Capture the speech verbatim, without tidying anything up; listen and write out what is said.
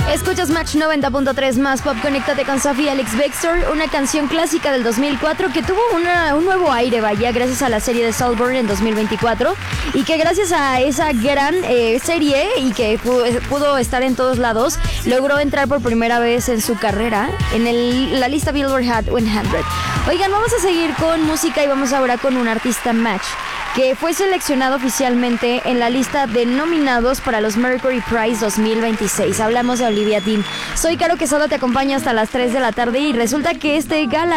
Escuchas Match noventa punto tres más pop. Conéctate con Sophie Alex Bextor, una canción clásica del dos mil cuatro que tuvo una, un nuevo aire, vaya, gracias a la serie de Saltburn en dos mil veinticuatro, y que gracias a esa gran eh, serie y que pudo, pudo estar en todos lados, logró entrar por primera vez en su carrera en el, la lista Billboard Hot cien. Oigan, vamos a seguir con música y vamos ahora con un artista Match que fue seleccionado oficialmente en la lista de nominados para los Mercury Prize dos mil veintiséis. Hablamos de Olivia Dean. Soy Caro Quesada, te acompaño hasta las tres de la tarde y resulta que este gala